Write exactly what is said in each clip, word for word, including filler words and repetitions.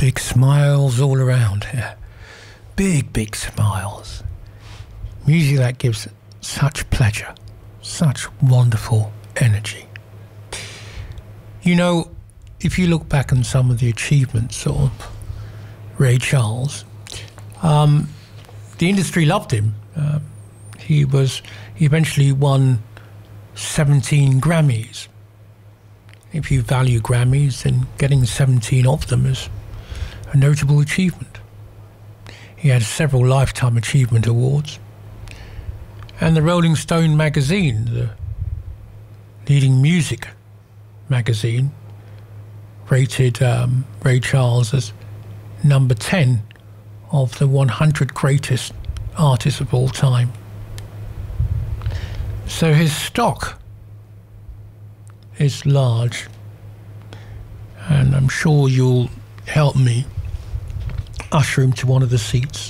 Big smiles all around. Yeah. Big, big smiles. Music that gives such pleasure, such wonderful energy. You know, if you look back on some of the achievements of Ray Charles, um, the industry loved him. Uh, he was he eventually won seventeen Grammys. If you value Grammys, then getting seventeen of them is a notable achievement. He had several Lifetime Achievement Awards. And the Rolling Stone magazine, the leading music magazine, rated um, Ray Charles as number ten of the one hundred greatest artists of all time. So his stock is large, and I'm sure you'll help me usher him to one of the seats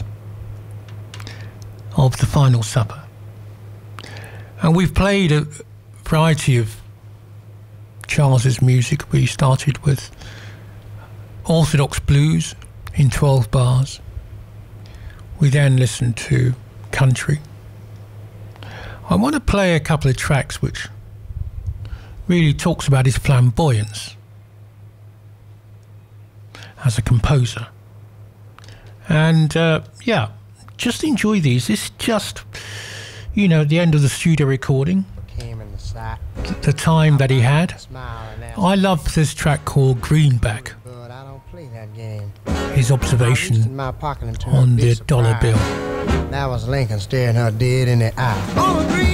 of the final supper. And we've played a variety of Charles's music. We started with orthodox blues in twelve bars. We then listened to country. I want to play a couple of tracks which really talks about his flamboyance as a composer. And uh, yeah, just enjoy these. It's just, you know, the end of the studio recording, the time that he had. I love this track called Greenback, his observation on the dollar bill. That was Lincoln staring her dead in the eye.